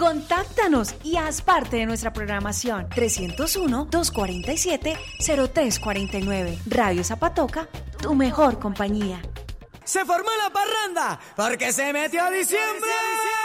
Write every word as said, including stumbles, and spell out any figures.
Contáctanos y haz parte de nuestra programación. trescientos uno, doscientos cuarenta y siete, cero tres cuarenta y nueve. Radio Zapatoca, tu mejor compañía. Se formó la parranda porque se metió diciembre.